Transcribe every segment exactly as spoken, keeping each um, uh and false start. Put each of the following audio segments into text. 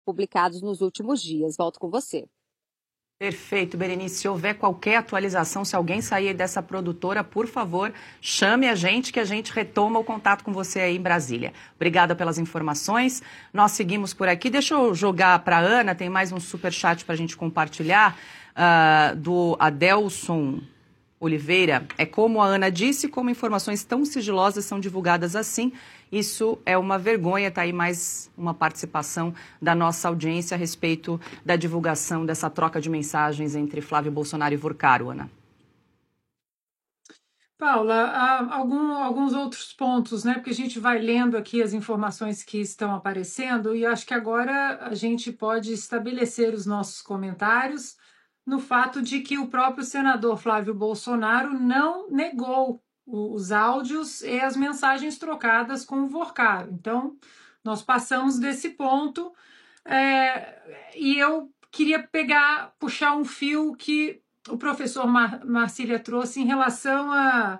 publicados nos últimos dias. Volto com você. Perfeito, Berenice. Se houver qualquer atualização, se alguém sair dessa produtora, por favor, chame a gente que a gente retoma o contato com você aí em Brasília. Obrigada pelas informações. Nós seguimos por aqui. Deixa eu jogar para a Ana, tem mais um superchat para a gente compartilhar, uh, do Adelson Oliveira. É como a Ana disse, como informações tão sigilosas são divulgadas assim. Isso é uma vergonha, está aí mais uma participação da nossa audiência a respeito da divulgação dessa troca de mensagens entre Flávio Bolsonaro e Vorcaro, Ana. Paula, há algum, alguns outros pontos, né? Porque a gente vai lendo aqui as informações que estão aparecendo e acho que agora a gente pode estabelecer os nossos comentários no fato de que o próprio senador Flávio Bolsonaro não negou os áudios e as mensagens trocadas com o Vorcaro. Então, nós passamos desse ponto é, e eu queria pegar, puxar um fio que o professor Mar Marcília trouxe em relação a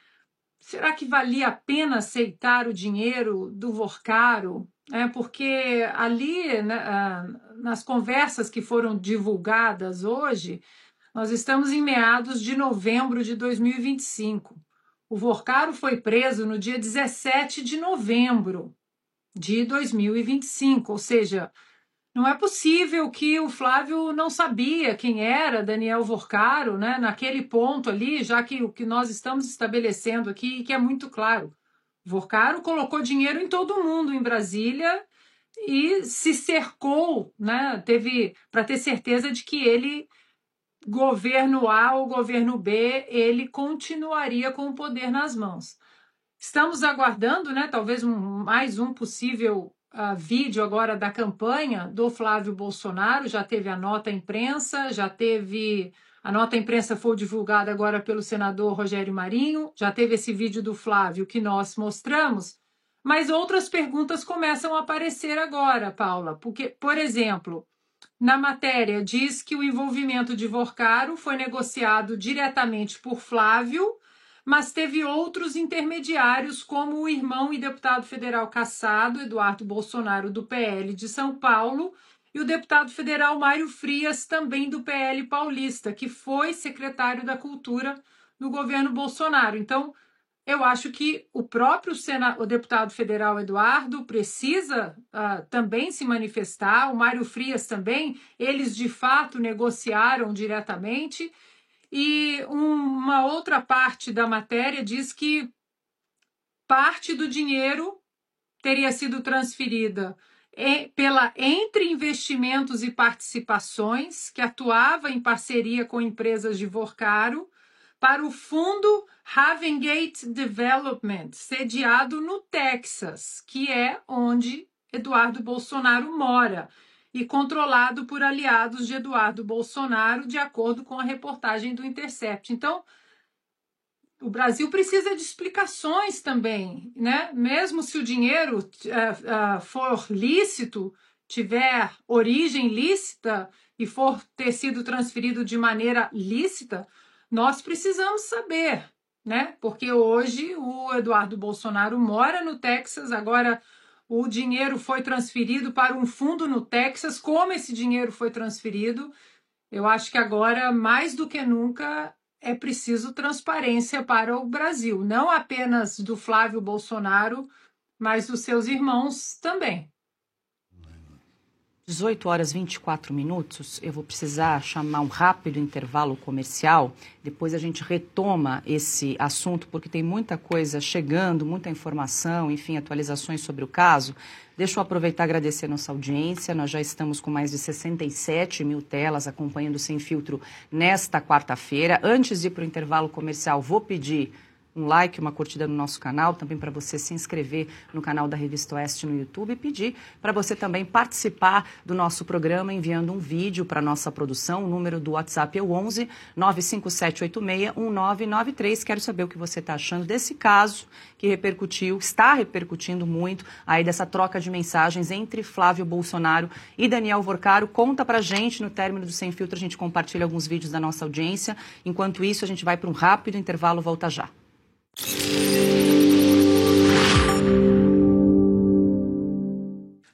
será que valia a pena aceitar o dinheiro do Vorcaro? É, porque ali, né, nas conversas que foram divulgadas hoje, nós estamos em meados de novembro de dois mil e vinte e cinco. O Vorcaro foi preso no dia dezessete de novembro de dois mil e vinte e cinco, ou seja, não é possível que o Flávio não sabia quem era Daniel Vorcaro, né, naquele ponto ali, já que o que nós estamos estabelecendo aqui, que é muito claro, Vorcaro colocou dinheiro em todo mundo em Brasília e se cercou, né, teve para ter certeza de que ele governo A ou governo B, ele continuaria com o poder nas mãos. Estamos aguardando, né, talvez um, mais um possível uh, vídeo agora da campanha do Flávio Bolsonaro, já teve a nota à imprensa, já teve... A nota à imprensa foi divulgada agora pelo senador Rogério Marinho, já teve esse vídeo do Flávio que nós mostramos, mas outras perguntas começam a aparecer agora, Paula, porque, por exemplo... Na matéria, diz que o envolvimento de Vorcaro foi negociado diretamente por Flávio, mas teve outros intermediários, como o irmão e deputado federal cassado, Eduardo Bolsonaro, do P L de São Paulo, e o deputado federal Mário Frias, também do P L paulista, que foi secretário da Cultura no governo Bolsonaro. Então, eu acho que o próprio Sena, o deputado federal Eduardo precisa uh, também se manifestar, o Mário Frias também, eles de fato negociaram diretamente, e um, uma outra parte da matéria diz que parte do dinheiro teria sido transferida e, pela Entre Investimentos e Participações, que atuava em parceria com empresas de Vorcaro, para o fundo Havengate Development, sediado no Texas, que é onde Eduardo Bolsonaro mora, e controlado por aliados de Eduardo Bolsonaro, de acordo com a reportagem do Intercept. Então, o Brasil precisa de explicações também, né? Mesmo se o dinheiro uh, uh, for lícito, tiver origem lícita e for ter sido transferido de maneira lícita, nós precisamos saber, né? Porque hoje o Eduardo Bolsonaro mora no Texas, agora o dinheiro foi transferido para um fundo no Texas. Como esse dinheiro foi transferido? Eu acho que agora, mais do que nunca, é preciso transparência para o Brasil, não apenas do Flávio Bolsonaro, mas dos seus irmãos também. dezoito horas e vinte e quatro minutos, eu vou precisar chamar um rápido intervalo comercial, depois a gente retoma esse assunto, porque tem muita coisa chegando, muita informação, enfim, atualizações sobre o caso. Deixa eu aproveitar e agradecer a nossa audiência, nós já estamos com mais de sessenta e sete mil telas acompanhando Sem Filtro nesta quarta-feira. Antes de ir para o intervalo comercial, vou pedir um like, uma curtida no nosso canal, também para você se inscrever no canal da Revista Oeste no YouTube e pedir para você também participar do nosso programa enviando um vídeo para a nossa produção. O número do WhatsApp é o onze nove cinco sete oito seis um nove nove três. Quero saber o que você está achando desse caso que repercutiu, está repercutindo muito aí dessa troca de mensagens entre Flávio Bolsonaro e Daniel Vorcaro. Conta pra gente, no término do Sem Filtro a gente compartilha alguns vídeos da nossa audiência. Enquanto isso, a gente vai para um rápido intervalo, volta já.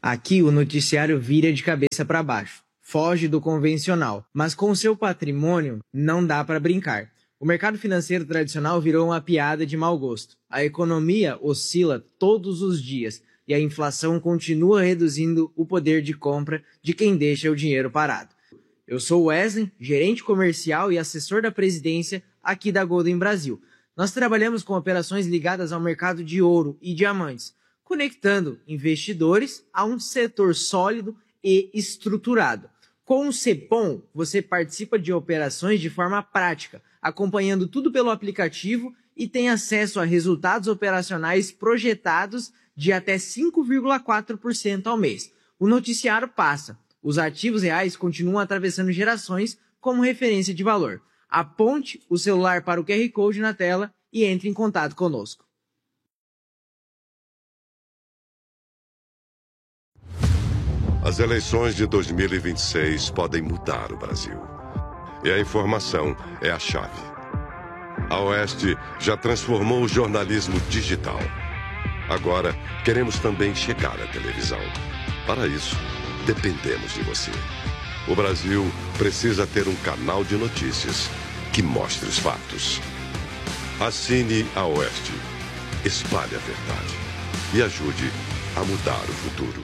Aqui o noticiário vira de cabeça para baixo, foge do convencional, mas com o seu patrimônio não dá para brincar. O mercado financeiro tradicional virou uma piada de mau gosto. A economia oscila todos os dias e a inflação continua reduzindo o poder de compra de quem deixa o dinheiro parado. Eu sou Wesley, gerente comercial e assessor da presidência aqui da Golden Brasil. Nós trabalhamos com operações ligadas ao mercado de ouro e diamantes, conectando investidores a um setor sólido e estruturado. Com o Cepom, você participa de operações de forma prática, acompanhando tudo pelo aplicativo e tem acesso a resultados operacionais projetados de até cinco vírgula quatro por cento ao mês. O noticiário passa. Os ativos reais continuam atravessando gerações como referência de valor. Aponte o celular para o Q R Code na tela e entre em contato conosco. As eleições de dois mil e vinte e seis podem mudar o Brasil. E a informação é a chave. A Oeste já transformou o jornalismo digital. Agora, queremos também chegar à televisão. Para isso, dependemos de você. O Brasil precisa ter um canal de notícias que mostre os fatos. Assine a Oeste, espalhe a verdade e ajude a mudar o futuro.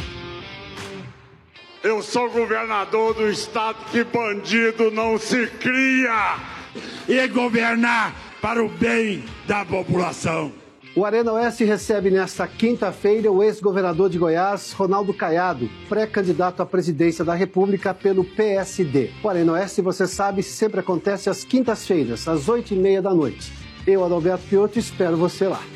Eu sou governador do estado que bandido não se cria e governar para o bem da população. O Arena Oeste recebe nesta quinta-feira o ex-governador de Goiás, Ronaldo Caiado, pré-candidato à presidência da República pelo P S D. O Arena Oeste, você sabe, sempre acontece às quintas-feiras, às oito e meia da noite. Eu, Adalberto Piotto, espero você lá.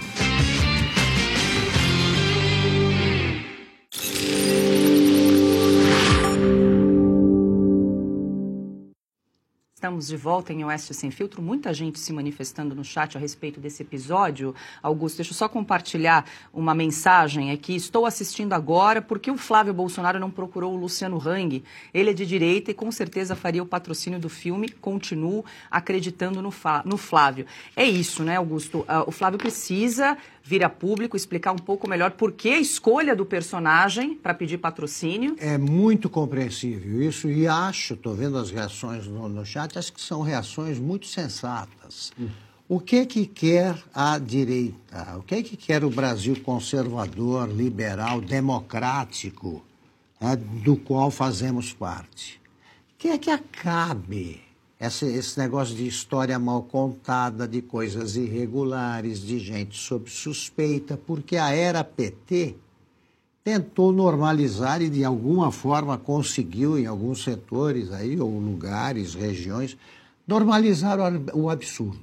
Estamos de volta em Oeste Sem Filtro, muita gente se manifestando no chat a respeito desse episódio. Augusto, deixa eu só compartilhar uma mensagem aqui. Estou assistindo agora porque o Flávio Bolsonaro não procurou o Luciano Hang. Ele é de direita e com certeza faria o patrocínio do filme. Continuo acreditando no, no Flávio. É isso, né, Augusto? Uh, o Flávio precisa vir a público, explicar um pouco melhor por que a escolha do personagem para pedir patrocínio. É muito compreensível isso e acho, estou vendo as reações no, no chat, acho que são reações muito sensatas. Hum. O que que quer a direita? O que que quer o Brasil conservador, liberal, democrático, né, do qual fazemos parte? Quer que acabe Esse, esse negócio de história mal contada, de coisas irregulares, de gente sob suspeita, porque a era P T tentou normalizar e, de alguma forma, conseguiu, em alguns setores, aí, ou lugares, regiões, normalizar o, o absurdo.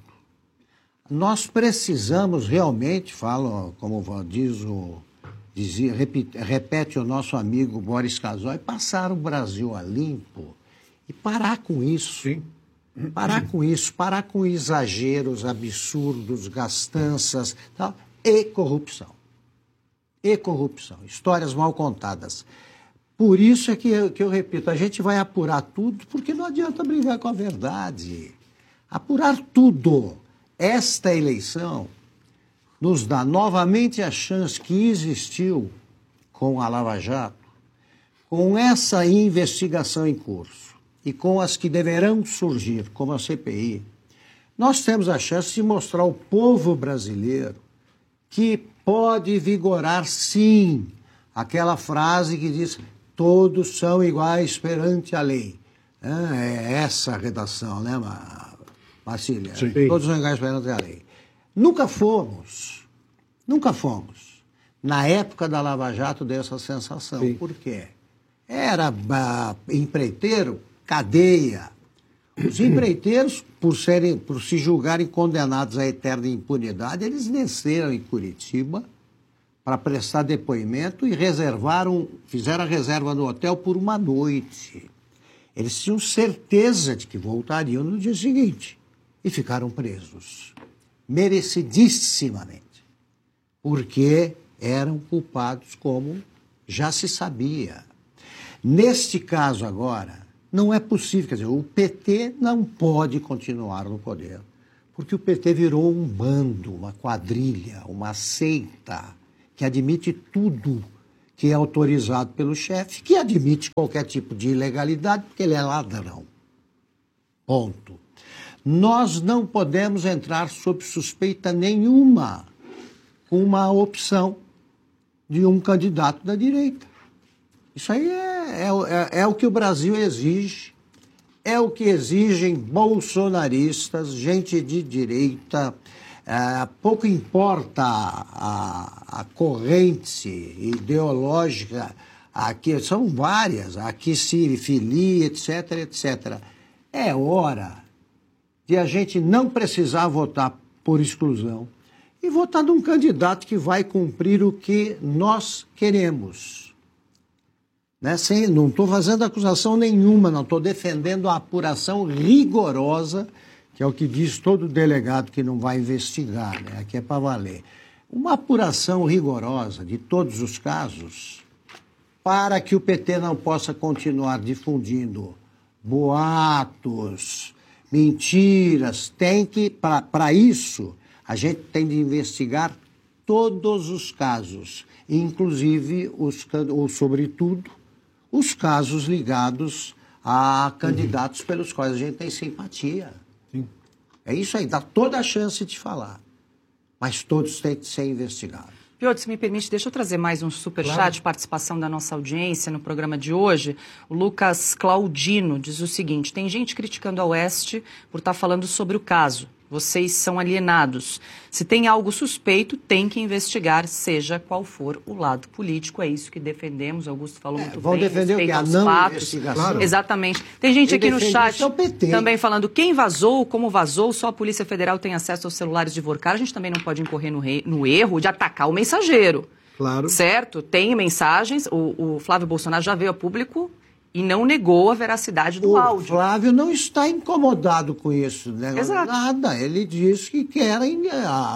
Nós precisamos realmente, falo, como diz o, dizia, repete, repete o nosso amigo Boris Casoy, passar o Brasil a limpo e parar com isso. Sim. Parar com isso, parar com exageros, absurdos, gastanças, tal, e corrupção. E corrupção, histórias mal contadas. Por isso é que eu, que eu repito, a gente vai apurar tudo, porque não adianta brigar com a verdade. Apurar tudo. Esta eleição nos dá novamente a chance que existiu com a Lava Jato, com essa investigação em curso, e com as que deverão surgir, como a C P I, nós temos a chance de mostrar ao povo brasileiro que pode vigorar, sim, aquela frase que diz todos são iguais perante a lei. É essa a redação, né, Marcília? Sim. Todos são iguais perante a lei. Nunca fomos, nunca fomos. Na época da Lava Jato deu essa sensação. Sim. Por quê? Era uh, empreiteiro, cadeia. Os empreiteiros, por, serem, por se julgarem condenados à eterna impunidade, eles desceram em Curitiba para prestar depoimento e reservaram, fizeram a reserva no hotel por uma noite. Eles tinham certeza de que voltariam no dia seguinte e ficaram presos, merecidissimamente, porque eram culpados como já se sabia. Neste caso agora, não é possível, quer dizer, o P T não pode continuar no poder, porque o P T virou um bando, uma quadrilha, uma seita que admite tudo, que é autorizado pelo chefe, que admite qualquer tipo de ilegalidade, porque ele é ladrão. Ponto. Nós não podemos entrar sob suspeita nenhuma com uma opção de um candidato da direita. Isso aí é, é, é o que o Brasil exige, é o que exigem bolsonaristas, gente de direita. É, pouco importa a, a corrente ideológica, aqui são várias, a que se filia, etc, etcétera. É hora de a gente não precisar votar por exclusão e votar num candidato que vai cumprir o que nós queremos. Né? Sem, não estou fazendo acusação nenhuma, não estou defendendo a apuração rigorosa, que é o que diz todo delegado que não vai investigar, né? Aqui é para valer. Uma apuração rigorosa de todos os casos para que o P T não possa continuar difundindo boatos, mentiras. Tem que, para isso, a gente tem de investigar todos os casos, inclusive, os, ou sobretudo, os casos ligados a candidatos uhum. pelos quais a gente tem simpatia. Sim. É isso aí, dá toda a chance de falar, mas todos têm de ser investigados. Piotr, se me permite, deixa eu trazer mais um superchat Claro. de participação da nossa audiência no programa de hoje. O Lucas Claudino diz o seguinte: tem gente criticando a Oeste por estar falando sobre o caso. Vocês são alienados. Se tem algo suspeito, tem que investigar, seja qual for o lado político. É isso que defendemos. Augusto falou É, muito vão bem. defender o que? A não investigação. Claro. Exatamente. Tem gente Quem aqui no defende chat isso é o P T. também falando quem vazou, como vazou, só a Polícia Federal tem acesso aos celulares de Vorcar. A gente também não pode incorrer no, rei, no erro de atacar o mensageiro. Claro. Certo? Tem mensagens. O, o Flávio Bolsonaro já veio a público e não negou a veracidade do o áudio. O Flávio não está incomodado com isso, né? Exato. Nada. Ele diz que querem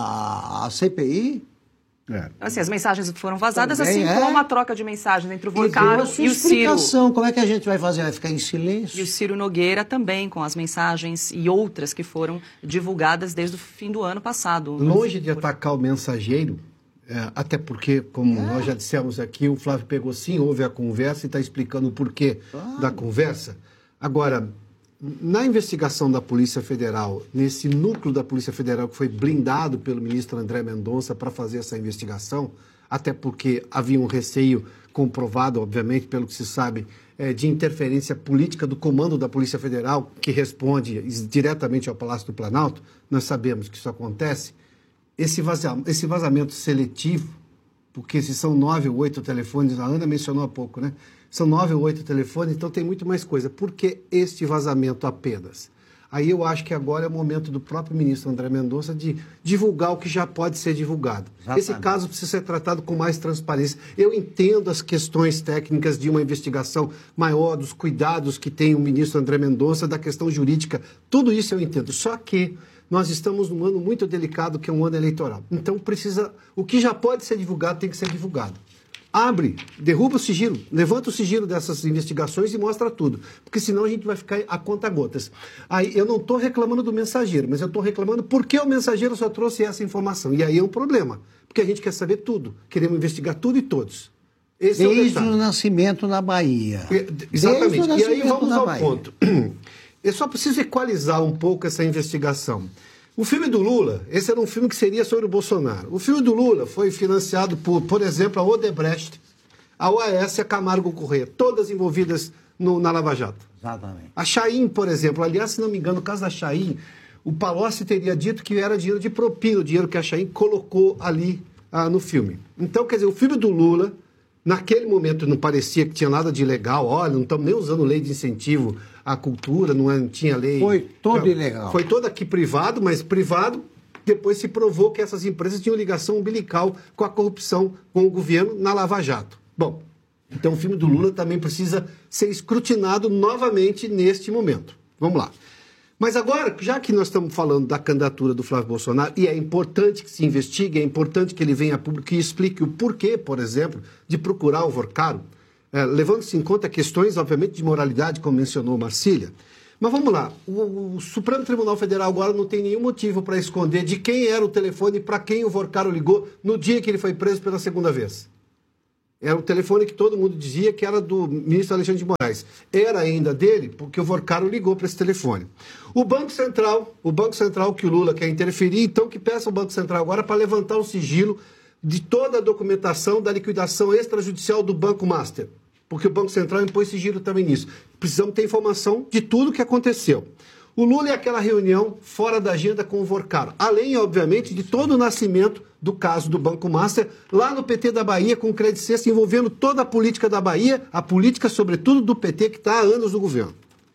a, a C P I. É. Assim, as mensagens foram vazadas, Também assim é. como uma troca de mensagens entre o E deu Vorcaro a sua e o Ciro. explicação. Como é que a gente vai fazer? Vai ficar em silêncio? E o Ciro Nogueira também, com as mensagens e outras que foram divulgadas desde o fim do ano passado. Longe de atacar o mensageiro, é, até porque, como é. nós já dissemos aqui, o Flávio pegou sim, houve a conversa e está explicando o porquê ah. da conversa. Agora, na investigação da Polícia Federal, nesse núcleo da Polícia Federal que foi blindado pelo ministro André Mendonça para fazer essa investigação, até porque havia um receio comprovado, obviamente, pelo que se sabe, é, de interferência política do comando da Polícia Federal, que responde diretamente ao Palácio do Planalto, nós sabemos que isso acontece. Esse, vazia, esse vazamento seletivo, porque se são nove ou oito telefones, a Ana mencionou há pouco, né? São nove ou oito telefones, então tem muito mais coisa. Por que este vazamento apenas? Aí eu acho que agora é o momento do próprio ministro André Mendonça de divulgar o que já pode ser divulgado. Exatamente. Esse caso precisa ser tratado com mais transparência. Eu entendo as questões técnicas de uma investigação maior, dos cuidados que tem o ministro André Mendonça, da questão jurídica, tudo isso eu entendo. Só que nós estamos num ano muito delicado, que é um ano eleitoral. Então, precisa, o que já pode ser divulgado tem que ser divulgado. Abre, derruba o sigilo, levanta o sigilo dessas investigações e mostra tudo. Porque senão a gente vai ficar a conta-gotas. Aí, eu não estou reclamando do mensageiro, mas eu estou reclamando porque o mensageiro só trouxe essa informação. E aí é um problema, porque a gente quer saber tudo. Queremos investigar tudo e todos. Esse Desde é o, o nascimento na Bahia. Exatamente. Desde o e aí vamos ao Bahia. ponto. Eu só preciso equalizar um pouco essa investigação. O filme do Lula, esse era um filme que seria sobre o Bolsonaro. O filme do Lula foi financiado por, por exemplo, a Odebrecht, a O A S e a Camargo Corrêa, todas envolvidas no, na Lava Jato. Exatamente. A Chaim, por exemplo, aliás, se não me engano, no caso da Chaim, o Palocci teria dito que era dinheiro de propina, o dinheiro que a Chaim colocou ali ah, no filme. Então, quer dizer, o filme do Lula, naquele momento não parecia que tinha nada de ilegal, olha, não estamos nem usando lei de incentivo à cultura, não, é, não tinha lei... Foi todo então, ilegal. Foi todo aqui privado, mas privado, depois se provou que essas empresas tinham ligação umbilical com a corrupção, com o governo na Lava Jato. Bom, então o filme do Lula também precisa ser escrutinado novamente neste momento. Vamos lá. Mas agora, já que nós estamos falando da candidatura do Flávio Bolsonaro, e é importante que se investigue, é importante que ele venha a público e explique o porquê, por exemplo, de procurar o Vorcaro, é, levando-se em conta questões, obviamente, de moralidade, como mencionou Marcília. Mas vamos lá, o, o Supremo Tribunal Federal agora não tem nenhum motivo para esconder de quem era o telefone e para quem o Vorcaro ligou no dia que ele foi preso pela segunda vez. Era o telefone que todo mundo dizia que era do ministro Alexandre de Moraes. Era ainda dele, porque o Vorcaro ligou para esse telefone. O Banco Central, o Banco Central que o Lula quer interferir, então que peça o Banco Central agora para levantar o sigilo de toda a documentação da liquidação extrajudicial do Banco Master. Porque o Banco Central impôs sigilo também nisso. Precisamos ter informação de tudo o que aconteceu. O Lula é aquela reunião fora da agenda com o Vorcaro. Além, obviamente, de todo o nascimento do caso do Banco Master, lá no P T da Bahia, com o Credit Suisse, envolvendo toda a política da Bahia, a política, sobretudo, do P T, que está há anos no governo.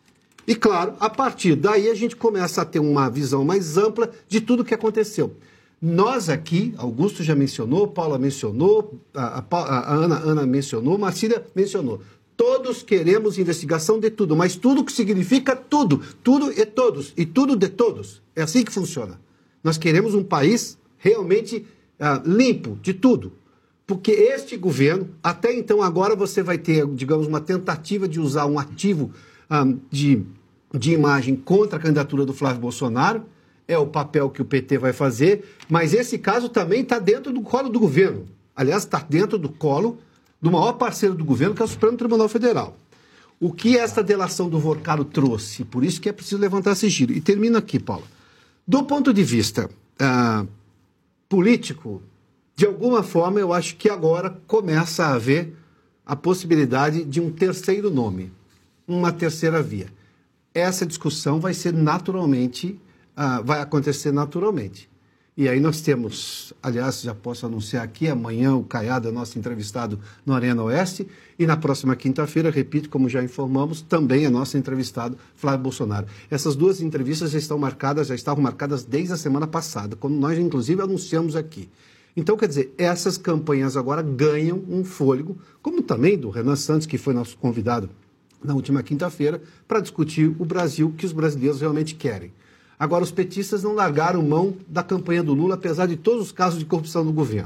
E, claro, a partir daí a gente começa a ter uma visão mais ampla de tudo o que aconteceu. Nós aqui, Augusto já mencionou, Paula mencionou, a, a, a Ana, Ana mencionou, Marcília mencionou. Todos queremos investigação de tudo, mas tudo que significa tudo, tudo e todos, e tudo de todos. É assim que funciona. Nós queremos um país realmente ah, limpo de tudo, porque este governo, até então agora você vai ter, digamos, uma tentativa de usar um ativo ah, de, de imagem contra a candidatura do Flávio Bolsonaro, é o papel que o P T vai fazer, mas esse caso também está dentro do colo do governo. Aliás, está dentro do colo do maior parceiro do governo, que é o Supremo Tribunal Federal. O que esta delação do Vorcaro trouxe? Por isso que é preciso levantar sigilo. E termino aqui, Paula. Do ponto de vista ah, político, de alguma forma, eu acho que agora começa a haver a possibilidade de um terceiro nome, uma terceira via. Essa discussão vai ser naturalmente, ah, vai acontecer naturalmente. E aí nós temos, aliás, já posso anunciar aqui, amanhã o Caiado é nosso entrevistado no Arena Oeste, e na próxima quinta-feira, repito, como já informamos, também é nosso entrevistado Flávio Bolsonaro. Essas duas entrevistas já estão marcadas, já estavam marcadas desde a semana passada, quando nós, inclusive, anunciamos aqui. Então, quer dizer, essas campanhas agora ganham um fôlego, como também do Renan Santos, que foi nosso convidado na última quinta-feira, para discutir o Brasil que os brasileiros realmente querem. Agora, os petistas não largaram mão da campanha do Lula, apesar de todos os casos de corrupção no governo.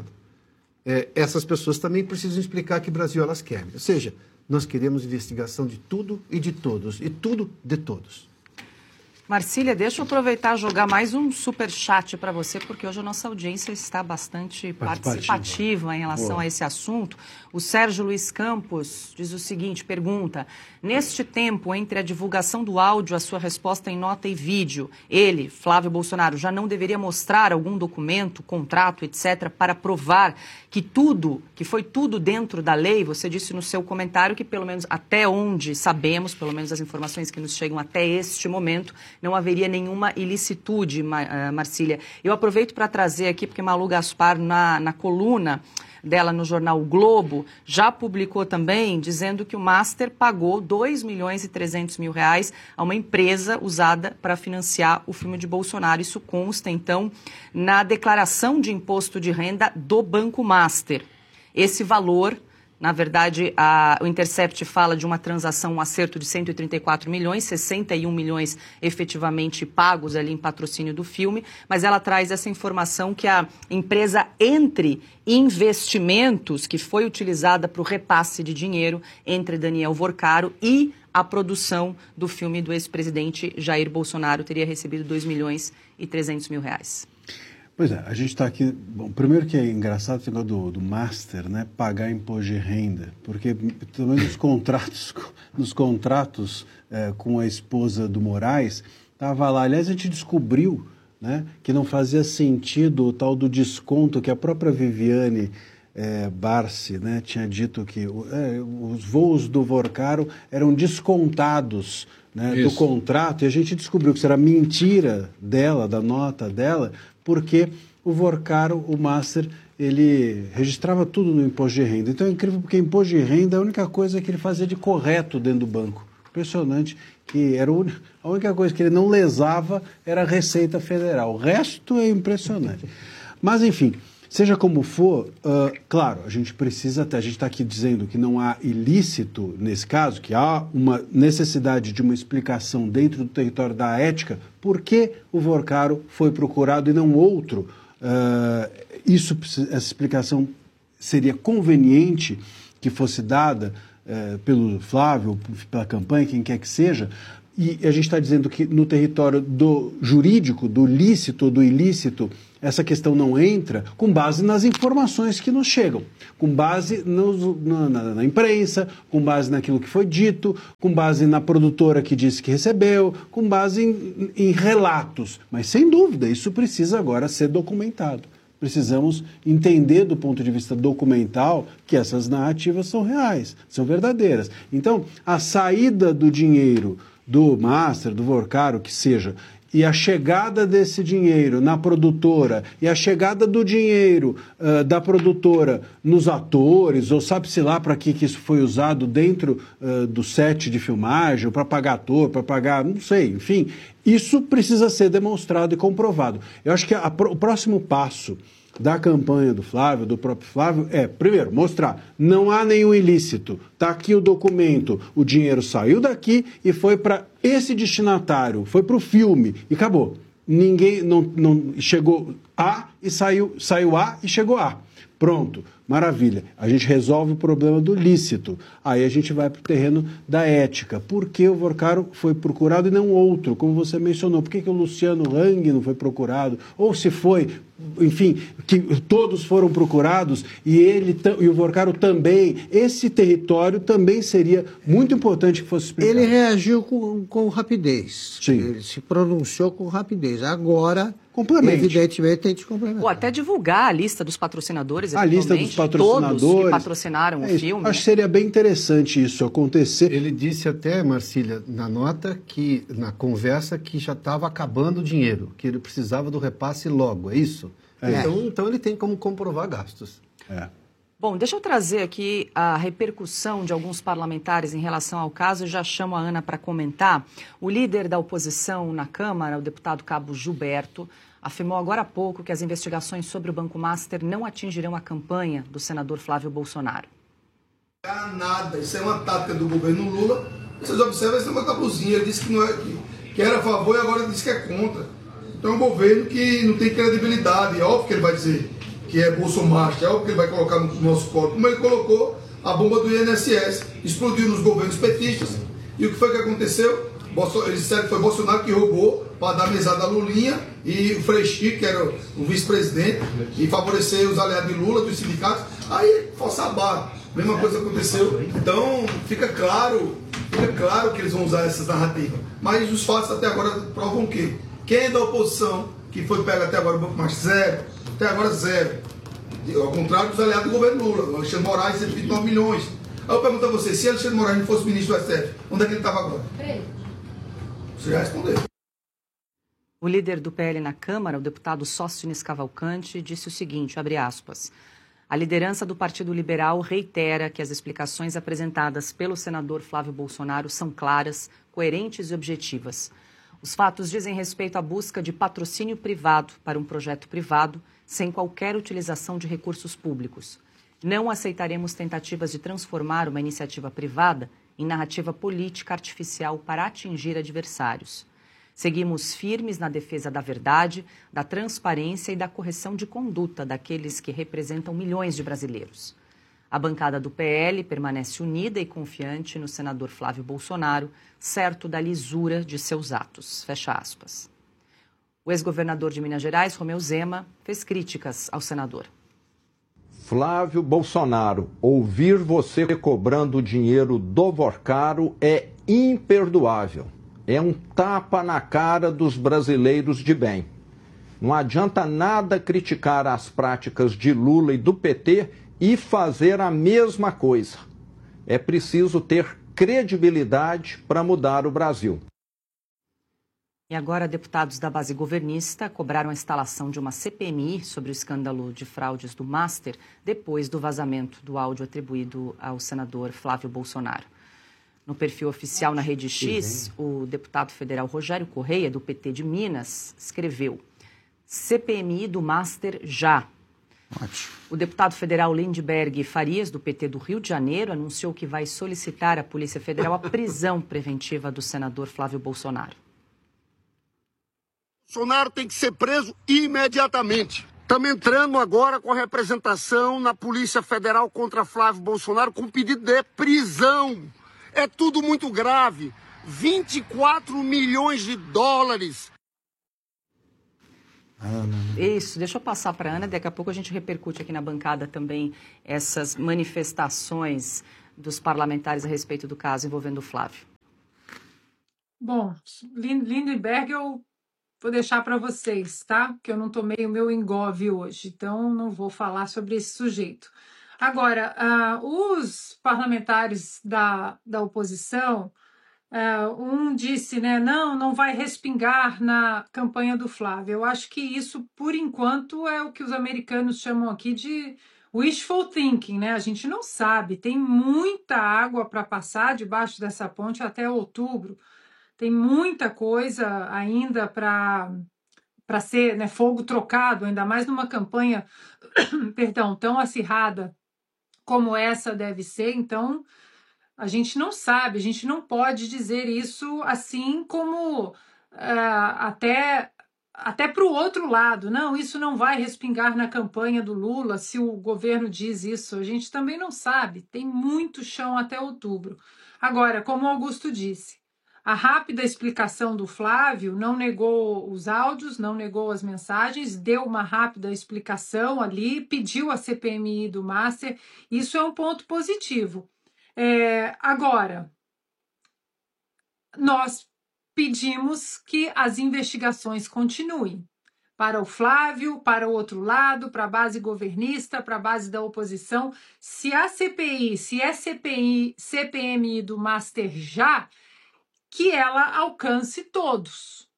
É, essas pessoas também precisam explicar que Brasil elas querem. Ou seja, nós queremos investigação de tudo e de todos, e tudo de todos. Marcília, deixa eu aproveitar e jogar mais um superchat para você, porque hoje a nossa audiência está bastante participativa, participativa em relação Boa. a esse assunto. O Sérgio Luiz Campos diz o seguinte, pergunta: neste tempo, entre a divulgação do áudio, a sua resposta em nota e vídeo, ele, Flávio Bolsonaro, já não deveria mostrar algum documento, contrato, etcétera, para provar que tudo, que foi tudo dentro da lei? Você disse no seu comentário que, pelo menos até onde sabemos, pelo menos as informações que nos chegam até este momento, não haveria nenhuma ilicitude, Marcília. Eu aproveito para trazer aqui, porque Malu Gaspar, na, na coluna dela no jornal o Globo, já publicou também dizendo que o Master pagou dois milhões e trezentos mil reais a uma empresa usada para financiar o filme de Bolsonaro. Isso consta, então, na declaração de imposto de renda do Banco Master. Esse valor, na verdade, a, o Intercept fala de uma transação, um acerto de cento e trinta e quatro milhões, sessenta e um milhões efetivamente pagos ali em patrocínio do filme, mas ela traz essa informação que a empresa Entre Investimentos, que foi utilizada para o repasse de dinheiro entre Daniel Vorcaro e a produção do filme do ex-presidente Jair Bolsonaro, teria recebido dois milhões e trezentos mil reais. Pois é, a gente está aqui... Bom, primeiro que é engraçado o negócio do, do Master, né? Pagar imposto de renda. Porque também nos contratos, nos contratos é, com a esposa do Moraes, estava lá. Aliás, a gente descobriu, né, que não fazia sentido o tal do desconto que a própria Viviane é, Barsi, né, tinha dito que é, os voos do Vorcaro eram descontados, né, do contrato. E a gente descobriu que isso era mentira dela, da nota dela, porque o Vorcaro, o Master, ele registrava tudo no imposto de renda. Então é incrível, porque imposto de renda é a única coisa que ele fazia de correto dentro do banco. Impressionante, que era a única coisa que ele não lesava era a Receita Federal. O resto é impressionante. Mas, enfim, seja como for, uh, claro, a gente precisa, até a gente está aqui dizendo que não há ilícito nesse caso, que há uma necessidade de uma explicação dentro do território da ética, por que o Vorcaro foi procurado e não outro. Uh, isso, essa explicação seria conveniente que fosse dada uh, pelo Flávio, pela campanha, quem quer que seja, e a gente está dizendo que no território do jurídico, do lícito, do ilícito, essa questão não entra com base nas informações que nos chegam, com base no, na, na, na imprensa, com base naquilo que foi dito, com base na produtora que disse que recebeu, com base em, em relatos. Mas, sem dúvida, isso precisa agora ser documentado. Precisamos entender do ponto de vista documental que essas narrativas são reais, são verdadeiras. Então, a saída do dinheiro do Master, do Vorcaro, que seja, e a chegada desse dinheiro na produtora e a chegada do dinheiro uh, da produtora nos atores, ou sabe-se lá para que, que isso foi usado dentro uh, do set de filmagem, para pagar ator, para pagar, não sei, enfim, isso precisa ser demonstrado e comprovado. Eu acho que a, o próximo passo da campanha do Flávio, do próprio Flávio, é, primeiro, mostrar, não há nenhum ilícito, está aqui o documento, o dinheiro saiu daqui e foi para esse destinatário, foi para o filme e acabou. Ninguém, não, não chegou A e saiu, saiu A e chegou A. Pronto, maravilha. A gente resolve o problema do lícito. Aí a gente vai para o terreno da ética. Por que o Vorcaro foi procurado e não outro, como você mencionou? Por que, que o Luciano Hang não foi procurado? Ou se foi, enfim, que todos foram procurados e ele e o Vorcaro também. Esse território também seria muito importante que fosse explicado. Ele reagiu com, com rapidez. Sim. Ele se pronunciou com rapidez. Agora, Complemente. evidentemente, tem que complementar. Ou até divulgar a lista dos patrocinadores, a lista dos patrocinadores, todos que patrocinaram é o isso. filme. Acho que seria bem interessante isso acontecer. Ele disse até, Marcília, na nota, que na conversa, que já estava acabando o dinheiro, que ele precisava do repasse logo, é isso? É. Então, então ele tem como comprovar gastos. É. Bom, deixa eu trazer aqui a repercussão de alguns parlamentares em relação ao caso. Eu já chamo a Ana para comentar. O líder da oposição na Câmara, o deputado Cabo Gilberto, afirmou agora há pouco que as investigações sobre o Banco Master não atingirão a campanha do senador Flávio Bolsonaro. Nada, isso é uma tática do governo Lula. Vocês observam, isso é uma cabuzinha. Ele disse que, não é, que, que era a favor e agora disse que é contra. Então é um governo que não tem credibilidade. É óbvio que ele vai dizer que é Bolsonaro, é óbvio que ele vai colocar no nosso corpo, como ele colocou a bomba do I N S S, explodiu nos governos petistas. E o que foi que aconteceu? Eles disseram que foi Bolsonaro que roubou para dar mesada a Lulinha e o Freixi, que era o vice-presidente, e favorecer os aliados de Lula, dos sindicatos. Aí, força a barra. Mesma coisa aconteceu. Então, fica claro, fica claro que eles vão usar essas narrativas. Mas os fatos até agora provam o quê? Quem é da oposição que foi pego até agora, mais zero, até agora zero. Ao contrário dos aliados do governo Lula. O Alexandre Moraes, cento e vinte e nove milhões. Aí eu pergunto a você, se Alexandre Moraes não fosse ministro do S T F, onde é que ele estava agora? Você já respondeu. O líder do P L na Câmara, o deputado Sóstenes Cavalcante, disse o seguinte, abre aspas, a liderança do Partido Liberal reitera que as explicações apresentadas pelo senador Flávio Bolsonaro são claras, coerentes e objetivas. Os fatos dizem respeito à busca de patrocínio privado para um projeto privado, sem qualquer utilização de recursos públicos. Não aceitaremos tentativas de transformar uma iniciativa privada em narrativa política artificial para atingir adversários. Seguimos firmes na defesa da verdade, da transparência e da correção de conduta daqueles que representam milhões de brasileiros. A bancada do P L permanece unida e confiante no senador Flávio Bolsonaro, certo da lisura de seus atos. Fecha aspas. O ex-governador de Minas Gerais, Romeu Zema, fez críticas ao senador. Flávio Bolsonaro, ouvir você cobrando dinheiro do Vorcaro é imperdoável. É um tapa na cara dos brasileiros de bem. Não adianta nada criticar as práticas de Lula e do P T e fazer a mesma coisa. É preciso ter credibilidade para mudar o Brasil. E agora, deputados da base governista cobraram a instalação de uma C P M I sobre o escândalo de fraudes do Master, depois do vazamento do áudio atribuído ao senador Flávio Bolsonaro. No perfil oficial na Rede X, o deputado federal Rogério Correia, do P T de Minas, escreveu C P M I do Master já. Ótimo. O deputado federal Lindbergh Farias, do P T do Rio de Janeiro, anunciou que vai solicitar à Polícia Federal a prisão preventiva do senador Flávio Bolsonaro. Bolsonaro tem que ser preso imediatamente. Estamos entrando agora com a representação na Polícia Federal contra Flávio Bolsonaro com pedido de prisão. É tudo muito grave. vinte e quatro milhões de dólares. Ana. Isso, deixa eu passar para a Ana, daqui a pouco a gente repercute aqui na bancada também essas manifestações dos parlamentares a respeito do caso envolvendo o Flávio. Bom, Lindenberg eu vou deixar para vocês, tá? Porque eu não tomei o meu engove hoje, então não vou falar sobre esse sujeito. Agora, uh, os parlamentares da, da oposição, uh, um disse, né, não, não vai respingar na campanha do Flávio. Eu acho que isso, por enquanto, é o que os americanos chamam aqui de wishful thinking, né? A gente não sabe, tem muita água para passar debaixo dessa ponte até outubro. Tem muita coisa ainda para para ser, né, fogo trocado, ainda mais numa campanha perdão, tão acirrada como essa deve ser. Então, a gente não sabe, a gente não pode dizer isso assim como uh, até, até para o outro lado. Não, isso não vai respingar na campanha do Lula se o governo diz isso. A gente também não sabe, tem muito chão até outubro. Agora, como o Augusto disse, a rápida explicação do Flávio não negou os áudios, não negou as mensagens, deu uma rápida explicação ali, pediu a C P M I do Master. Isso é um ponto positivo. É, agora, nós pedimos que as investigações continuem. Para o Flávio, para o outro lado, para a base governista, para a base da oposição. Se a C P I, se é C P I, C P M I do Master já, que ela alcance todos.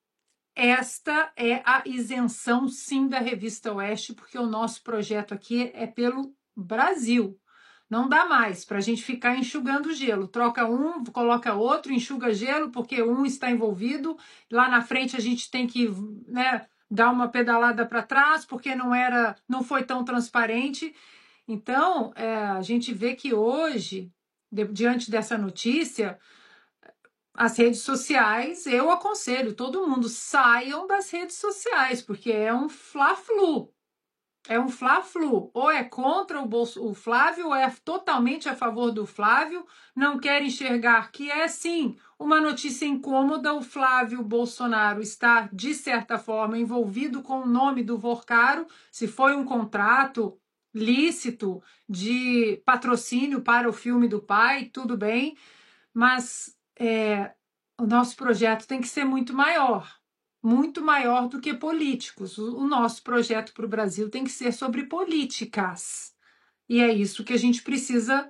Esta é a isenção, sim, da Revista Oeste, porque o nosso projeto aqui é pelo Brasil. Não dá mais para a gente ficar enxugando gelo. Troca um, coloca outro, enxuga gelo, porque um está envolvido. Lá na frente a gente tem que, né, dar uma pedalada para trás, porque não era, não foi tão transparente. Então, é, a gente vê que hoje, de, diante dessa notícia, as redes sociais, eu aconselho todo mundo, saiam das redes sociais, porque é um fla-flu. É um fla-flu. Ou é contra o, Bolso, o Flávio, ou é totalmente a favor do Flávio. Não quer enxergar que é, sim, uma notícia incômoda. O Flávio Bolsonaro está, de certa forma, envolvido com o nome do Vorcaro. Se foi um contrato lícito de patrocínio para o filme do pai, tudo bem. Mas É, o nosso projeto tem que ser muito maior, muito maior do que políticos. O, o nosso projeto para o Brasil tem que ser sobre políticas. E é isso que a gente precisa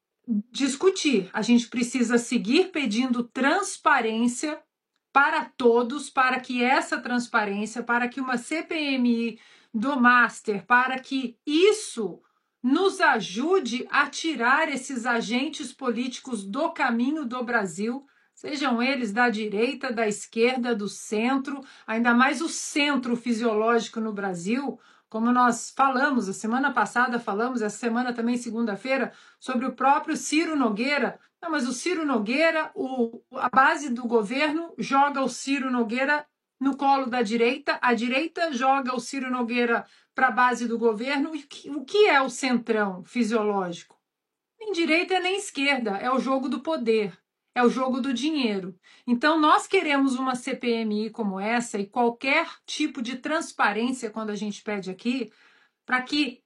discutir. A gente precisa seguir pedindo transparência para todos, para que essa transparência, para que uma C P M I do Master, para que isso nos ajude a tirar esses agentes políticos do caminho do Brasil, sejam eles da direita, da esquerda, do centro, ainda mais o centro fisiológico no Brasil, como nós falamos, a semana passada falamos, essa semana também, segunda-feira, sobre o próprio Ciro Nogueira. Não, mas o Ciro Nogueira, o, a base do governo joga o Ciro Nogueira no colo da direita, a direita joga o Ciro Nogueira para a base do governo. O que é o centrão fisiológico? Nem direita nem esquerda, é o jogo do poder, é o jogo do dinheiro. Então, nós queremos uma C P M I como essa e qualquer tipo de transparência quando a gente pede aqui, para que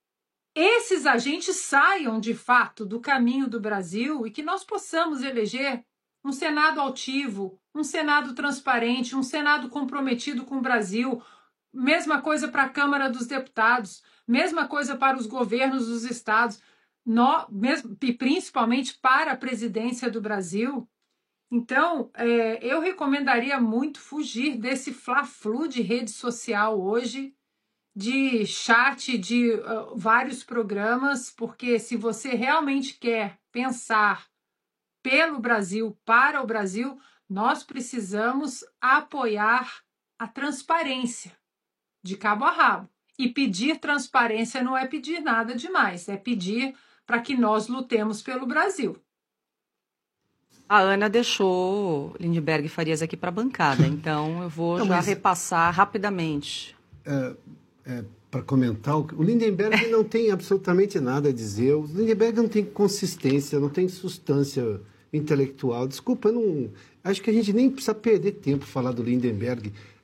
esses agentes saiam, de fato, do caminho do Brasil e que nós possamos eleger um Senado altivo, um Senado transparente, um Senado comprometido com o Brasil. Mesma coisa para a Câmara dos Deputados, mesma coisa para os governos dos estados, no, mesmo, e principalmente para a presidência do Brasil. Então, é, eu recomendaria muito fugir desse fla-flu de rede social hoje, de chat, de uh, vários programas, porque se você realmente quer pensar pelo Brasil, para o Brasil, nós precisamos apoiar a transparência de cabo a rabo. E pedir transparência não é pedir nada demais, é pedir para que nós lutemos pelo Brasil. A Ana deixou Lindenberg Farias aqui para a bancada, então eu vou não, já mas... repassar rapidamente. É, é, para comentar, o Lindenberg não tem absolutamente nada a dizer, o Lindenberg não tem consistência, não tem substância intelectual. Desculpa, eu não, acho que a gente nem precisa perder tempo para falar do Lindenberg.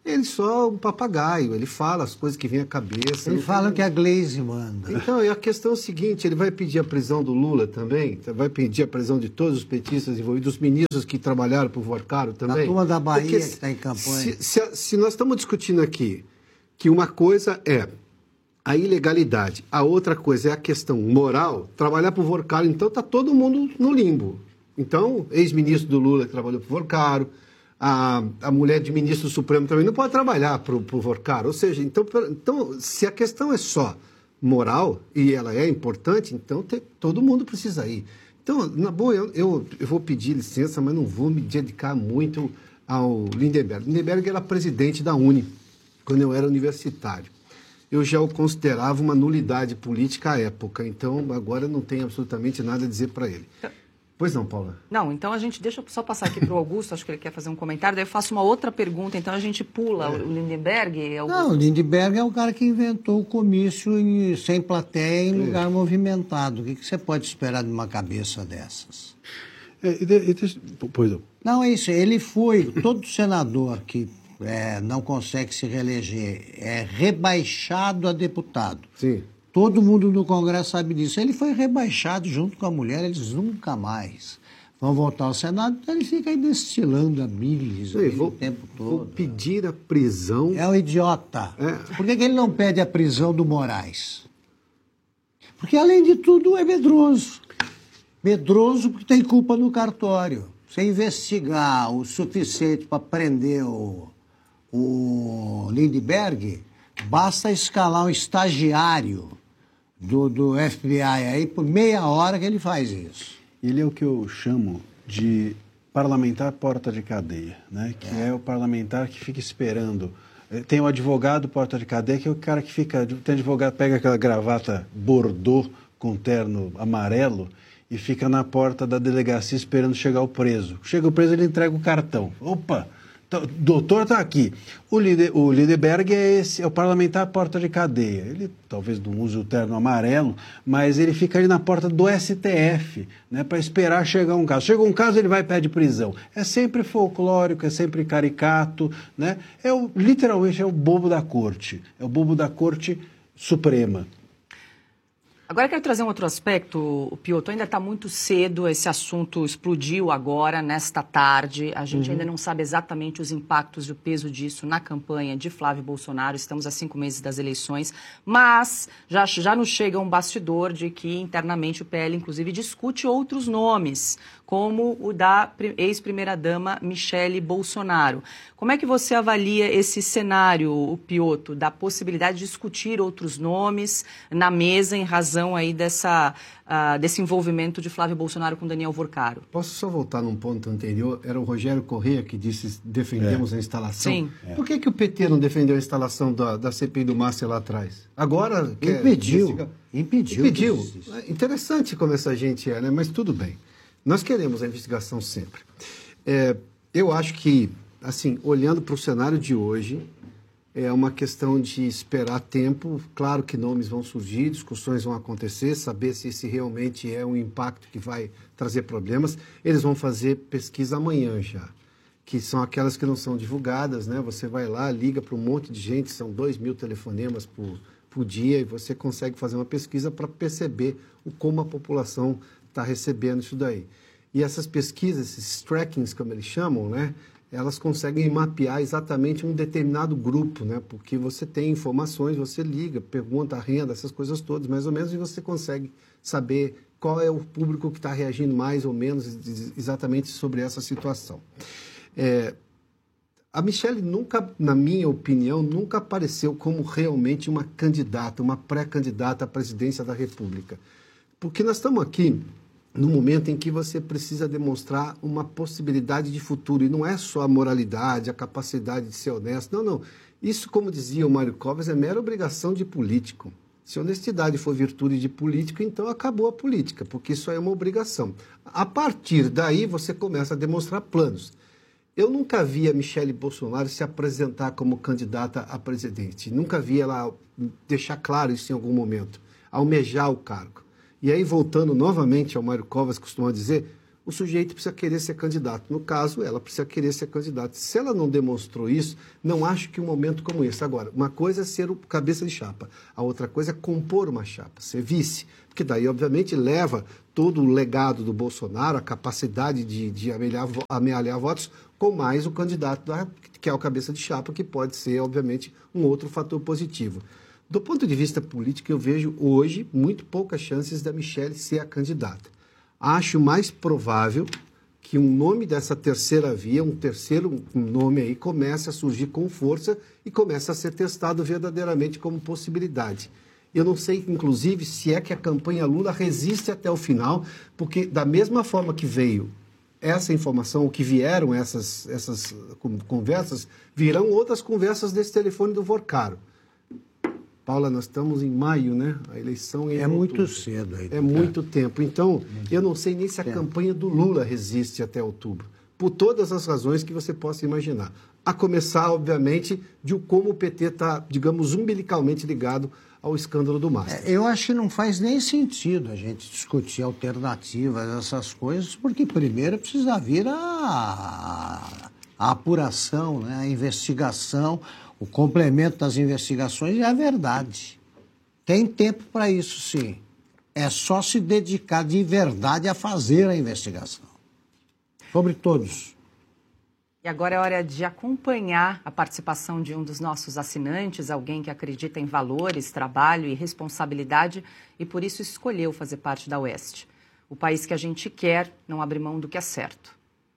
Ele só um papagaio, ele fala as coisas que vêm à cabeça. Ele fala tem... que a Glaze manda. Então, e a questão é o seguinte, ele vai pedir a prisão do Lula também, vai pedir a prisão de todos os petistas envolvidos, dos ministros que trabalharam para o Vorcaro também. A turma da Bahia Porque, que está em campanha. Se, se, se nós estamos discutindo aqui que uma coisa é a ilegalidade, a outra coisa é a questão moral, trabalhar para o Vorcaro, então está todo mundo no limbo. Então, ex-ministro do Lula que trabalhou para o Vorcaro, A, a mulher de ministro supremo também não pode trabalhar para o Vorcaro. Ou seja, então, então, se a questão é só moral, e ela é importante, então te, todo mundo precisa ir. Então, na boa, eu, eu, eu vou pedir licença, mas não vou me dedicar muito ao Lindenberg. Lindenberg era presidente da Uni, quando eu era universitário. Eu já o considerava uma nulidade política à época, então agora não tenho absolutamente nada a dizer para ele. Pois não, Paula? Não, então a gente, deixa eu só passar aqui para o Augusto, acho que ele quer fazer um comentário, daí eu faço uma outra pergunta, então a gente pula é. o Lindenberg. Augusto. Não, o Lindenberg é o cara que inventou o comício em, sem plateia em é. lugar movimentado. O que, que você pode esperar de uma cabeça dessas? É, e de, e de, pois não. Não, é isso, ele foi, todo senador que é, não consegue se reeleger é rebaixado a deputado. Sim. Todo mundo no Congresso sabe disso. Ele foi rebaixado junto com a mulher, eles nunca mais vão voltar ao Senado, então ele fica aí destilando a bilis o tempo todo. Vou pedir a prisão... É um idiota. É. Por que, que ele não pede a prisão do Moraes? Porque, além de tudo, é medroso. Medroso porque tem culpa no cartório. Você investigar o suficiente para prender o, o Lindenberg, basta escalar um estagiário do, do F B I aí por meia hora que ele faz isso. Ele é o que eu chamo de parlamentar porta de cadeia, né? Que é. é o parlamentar que fica esperando. Tem o advogado porta de cadeia, que é o cara que fica... Tem advogado, pega aquela gravata bordô com terno amarelo e fica na porta da delegacia esperando chegar o preso. Chega o preso, ele entrega o cartão. Opa! O doutor está aqui. O, Linde, o Lindenberg é, esse, é o parlamentar porta de cadeia. Ele talvez não use o terno amarelo, mas ele fica ali na porta do S T F, né, para esperar chegar um caso. Chega um caso, ele vai e pede prisão. É sempre folclórico, é sempre caricato, né? É o, literalmente é o bobo da corte. É o bobo da corte suprema. Agora eu quero trazer um outro aspecto, Piotr, ainda está muito cedo, esse assunto explodiu agora, nesta tarde, a gente uhum. ainda não sabe exatamente os impactos e o peso disso na campanha de Flávio Bolsonaro, estamos a cinco meses das eleições, mas já, já nos chega um bastidor de que internamente o P L, inclusive, discute outros nomes, como o da ex-primeira-dama Michele Bolsonaro. Como é que você avalia esse cenário, Piotr, da possibilidade de discutir outros nomes na mesa em razão aí dessa, uh, desse envolvimento de Flávio Bolsonaro com Daniel Vorcaro? Posso só voltar num ponto anterior? Era o Rogério Corrêa que disse defendemos é. a instalação. Sim. É. Por que, que o P T não defendeu a instalação da, da C P I do Márcio lá atrás? Agora... Impediu. Quer... Impediu. Impediu. Interessante como essa gente é, né? Mas tudo bem. Nós queremos a investigação sempre. É, eu acho que, assim, olhando para o cenário de hoje, é uma questão de esperar tempo. Claro que nomes vão surgir, discussões vão acontecer, saber se esse realmente é um impacto que vai trazer problemas. Eles vão fazer pesquisa amanhã já, que são aquelas que não são divulgadas, né? Você vai lá, liga para um monte de gente, são dois mil telefonemas por, por dia, e você consegue fazer uma pesquisa para perceber o, como a população está recebendo isso daí. E essas pesquisas, esses trackings, como eles chamam, né, elas conseguem mapear exatamente um determinado grupo, né, porque você tem informações, você liga, pergunta a renda, essas coisas todas, mais ou menos, e você consegue saber qual é o público que está reagindo mais ou menos exatamente sobre essa situação. É, a Michele nunca, na minha opinião, nunca apareceu como realmente uma candidata, uma pré-candidata à presidência da República. Porque nós estamos aqui no momento em que você precisa demonstrar uma possibilidade de futuro. E não é só a moralidade, a capacidade de ser honesto. Não, não. Isso, como dizia o Mário Covas, é mera obrigação de político. Se honestidade for virtude de político, então acabou a política, porque isso aí é uma obrigação. A partir daí, você começa a demonstrar planos. Eu nunca vi a Michele Bolsonaro se apresentar como candidata a presidente. Nunca vi ela deixar claro isso em algum momento, almejar o cargo. E aí, voltando novamente ao Mário Covas, costuma dizer, o sujeito precisa querer ser candidato. No caso, ela precisa querer ser candidata. Se ela não demonstrou isso, não acho que um momento como esse. Agora, uma coisa é ser o cabeça de chapa, a outra coisa é compor uma chapa, ser vice. Porque daí, obviamente, leva todo o legado do Bolsonaro, a capacidade de, de amealhar, amealhar votos, com mais o candidato da, que é o cabeça de chapa, que pode ser, obviamente, um outro fator positivo. Do ponto de vista político, eu vejo hoje muito poucas chances da Michelle ser a candidata. Acho mais provável que um nome dessa terceira via, um terceiro nome aí, comece a surgir com força e comece a ser testado verdadeiramente como possibilidade. Eu não sei, inclusive, se é que a campanha Lula resiste até o final, porque da mesma forma que veio essa informação, ou que vieram essas, essas conversas, virão outras conversas desse telefone do Vorcaro. Paula, nós estamos em maio, né? A eleição é, é muito cedo. Aí, é muito tempo. Então, eu não sei nem se a tempo. campanha do Lula resiste até outubro, por todas as razões que você possa imaginar. A começar, obviamente, de como o P T está, digamos, umbilicalmente ligado ao escândalo do Master. É, eu acho que não faz nem sentido a gente discutir alternativas, essas coisas, porque primeiro precisa vir a, a apuração, né? A investigação, o complemento das investigações e a verdade. Tem tempo para isso, sim. É só se dedicar de verdade a fazer a investigação. Sobre todos. E agora é hora de acompanhar a participação de um dos nossos assinantes, alguém que acredita em valores, trabalho e responsabilidade e por isso escolheu fazer parte da Oeste. O país que a gente quer não abre mão do que é certo.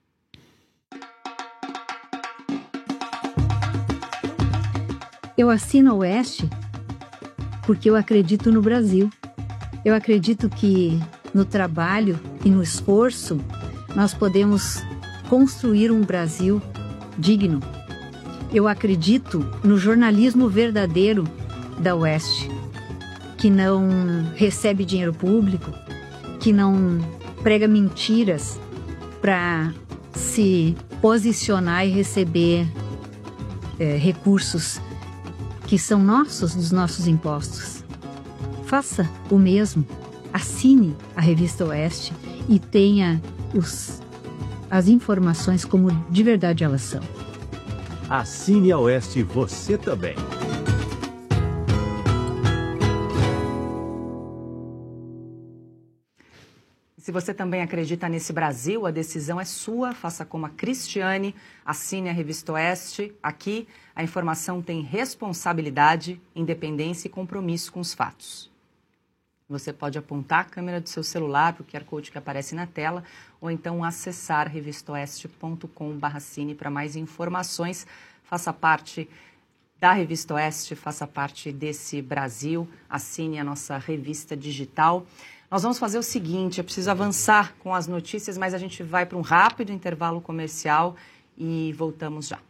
Eu assino a Oeste porque eu acredito no Brasil. Eu acredito que no trabalho e no esforço nós podemos construir um Brasil digno. Eu acredito no jornalismo verdadeiro da Oeste, que não recebe dinheiro público, que não prega mentiras para se posicionar e receber é, recursos que são nossos, dos nossos impostos. Faça o mesmo. Assine a Revista Oeste e tenha os as informações como de verdade elas são. Assine a Oeste você também. Se você também acredita nesse Brasil, a decisão é sua. Faça como a Cristiane, assine a Revista Oeste. Aqui, a informação tem responsabilidade, independência e compromisso com os fatos. Você pode apontar a câmera do seu celular para o Q R Code que aparece na tela ou então acessar revista oeste ponto com barra cine para mais informações. Faça parte da Revista Oeste, faça parte desse Brasil, assine a nossa revista digital. Nós vamos fazer o seguinte, eu preciso avançar com as notícias, mas a gente vai para um rápido intervalo comercial e voltamos já.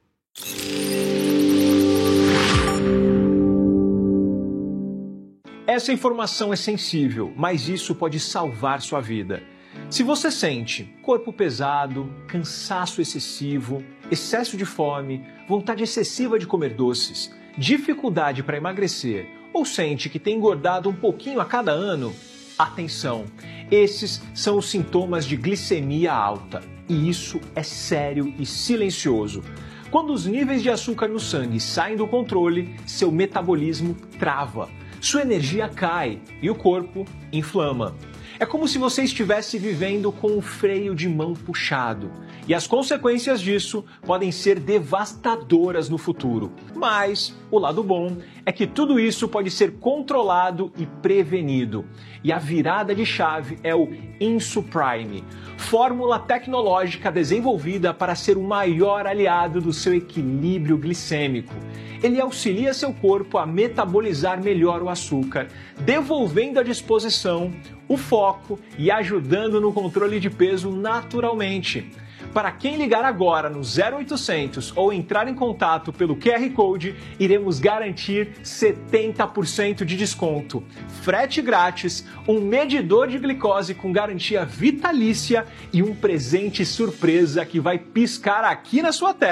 Essa informação é sensível, mas isso pode salvar sua vida. Se você sente corpo pesado, cansaço excessivo, excesso de fome, vontade excessiva de comer doces, dificuldade para emagrecer ou sente que tem engordado um pouquinho a cada ano, atenção, esses são os sintomas de glicemia alta e isso é sério e silencioso. Quando os níveis de açúcar no sangue saem do controle, seu metabolismo trava. Sua energia cai e o corpo inflama. É como se você estivesse vivendo com o freio de mão puxado. E as consequências disso podem ser devastadoras no futuro. Mas o lado bom é que tudo isso pode ser controlado e prevenido. E a virada de chave é o Insuprime, fórmula tecnológica desenvolvida para ser o maior aliado do seu equilíbrio glicêmico. Ele auxilia seu corpo a metabolizar melhor o açúcar, devolvendo à disposição o foco e ajudando no controle de peso naturalmente. Para quem ligar agora no zero oitocentos ou entrar em contato pelo Q R Code, iremos garantir setenta por cento de desconto, frete grátis, um medidor de glicose com garantia vitalícia e um presente surpresa que vai piscar aqui na sua tela.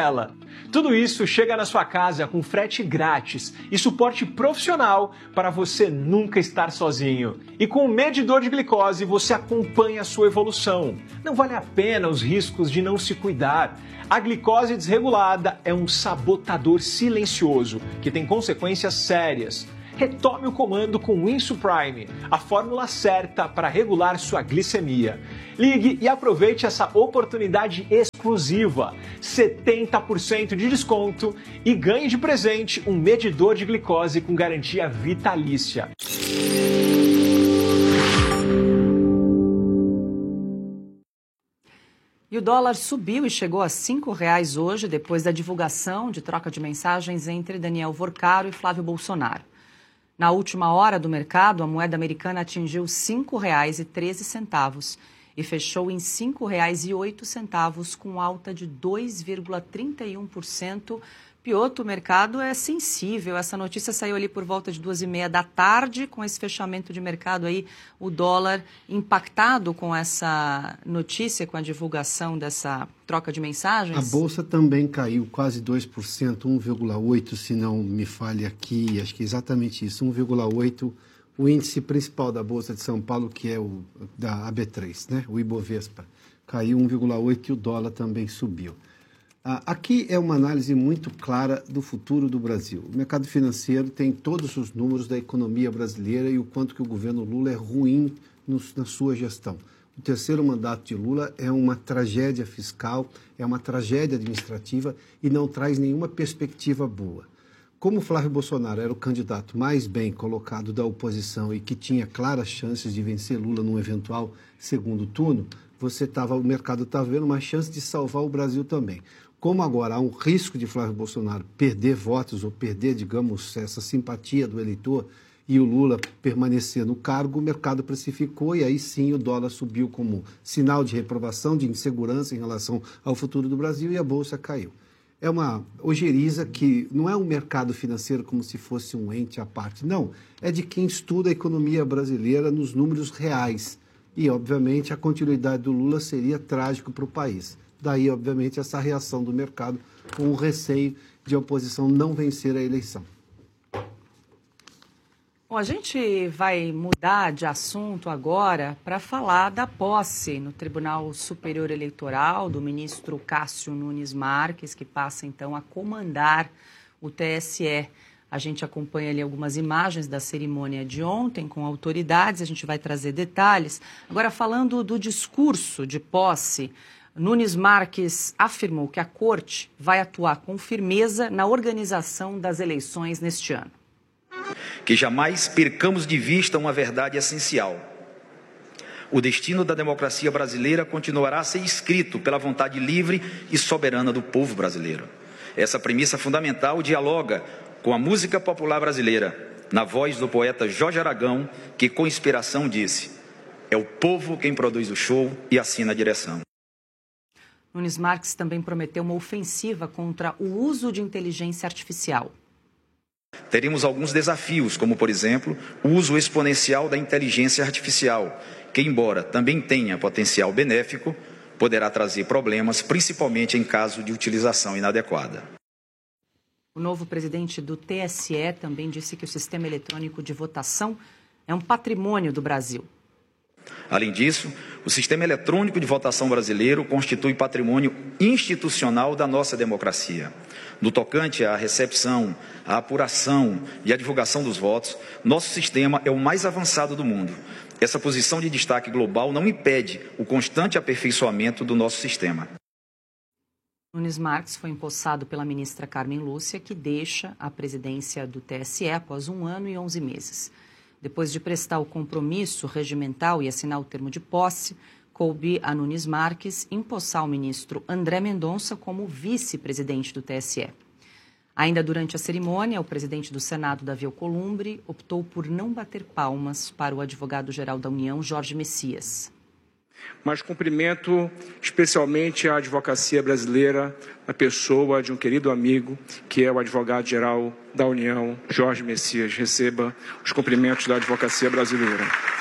Tudo isso chega na sua casa com frete grátis e suporte profissional para você nunca estar sozinho. E com o medidor de glicose você acompanha a sua evolução. Não vale a pena os riscos de não se cuidar. A glicose desregulada é um sabotador silencioso que tem consequências sérias. Retome o comando com o Insuprime, a fórmula certa para regular sua glicemia. Ligue e aproveite essa oportunidade exclusiva. setenta por cento de desconto e ganhe de presente um medidor de glicose com garantia vitalícia. E o dólar subiu e chegou a cinco reais hoje, depois da divulgação de troca de mensagens entre Daniel Vorcaro e Flávio Bolsonaro. Na última hora do mercado, a moeda americana atingiu cinco reais e treze centavos e fechou em cinco reais e oito centavos, com alta de dois vírgula trinta e um por cento. Piotr, o mercado é sensível. Essa notícia saiu ali por volta de duas e meia da tarde, com esse fechamento de mercado aí, o dólar impactado com essa notícia, com a divulgação dessa troca de mensagens. A Bolsa também caiu quase dois por cento, um vírgula oito por cento, se não me falhe aqui, acho que é exatamente isso, um vírgula oito por cento. O índice principal da Bolsa de São Paulo, que é o da A B três, né? O Ibovespa, caiu um vírgula oito por cento e o dólar também subiu. Ah, aqui é uma análise muito clara do futuro do Brasil. O mercado financeiro tem todos os números da economia brasileira e o quanto que o governo Lula é ruim no, na sua gestão. O terceiro mandato de Lula é uma tragédia fiscal, é uma tragédia administrativa e não traz nenhuma perspectiva boa. Como Flávio Bolsonaro era o candidato mais bem colocado da oposição e que tinha claras chances de vencer Lula num eventual segundo turno, você tava, o mercado estava vendo uma chance de salvar o Brasil também. Como agora há um risco de Flávio Bolsonaro perder votos ou perder, digamos, essa simpatia do eleitor e o Lula permanecer no cargo, o mercado precificou e aí sim o dólar subiu como sinal de reprovação, de insegurança em relação ao futuro do Brasil e a Bolsa caiu. É uma ojeriza que não é um mercado financeiro como se fosse um ente à parte, não. É de quem estuda a economia brasileira nos números reais. E, obviamente, a continuidade do Lula seria trágico para o país. Daí, obviamente, essa reação do mercado com o receio de a oposição não vencer a eleição. Bom, a gente vai mudar de assunto agora para falar da posse no Tribunal Superior Eleitoral do ministro Cássio Nunes Marques, que passa então a comandar o T S E. A gente acompanha ali algumas imagens da cerimônia de ontem com autoridades, a gente vai trazer detalhes. Agora, falando do discurso de posse, Nunes Marques afirmou que a Corte vai atuar com firmeza na organização das eleições neste ano. Que jamais percamos de vista uma verdade essencial. O destino da democracia brasileira continuará a ser escrito pela vontade livre e soberana do povo brasileiro. Essa premissa fundamental dialoga com a música popular brasileira, na voz do poeta Jorge Aragão, que com inspiração disse: é o povo quem produz o show e assina a direção. Nunes Marques também prometeu uma ofensiva contra o uso de inteligência artificial. Teremos alguns desafios, como, por exemplo, o uso exponencial da inteligência artificial, que, embora também tenha potencial benéfico, poderá trazer problemas, principalmente em caso de utilização inadequada. O novo presidente do T S E também disse que o sistema eletrônico de votação é um patrimônio do Brasil. Além disso, o sistema eletrônico de votação brasileiro constitui patrimônio institucional da nossa democracia. No tocante à recepção, à apuração e à divulgação dos votos, nosso sistema é o mais avançado do mundo. Essa posição de destaque global não impede o constante aperfeiçoamento do nosso sistema. Nunes Marques foi empossado pela ministra Carmen Lúcia, que deixa a presidência do T S E após um ano e onze meses. Depois de prestar o compromisso regimental e assinar o termo de posse, coube a Nunes Marques empossar o ministro André Mendonça como vice-presidente do T S E. Ainda durante a cerimônia, o presidente do Senado, Davi Alcolumbre, optou por não bater palmas para o advogado-geral da União, Jorge Messias. Mas cumprimento especialmente a advocacia brasileira, na pessoa de um querido amigo, que é o advogado-geral da União, Jorge Messias. Receba os cumprimentos da advocacia brasileira.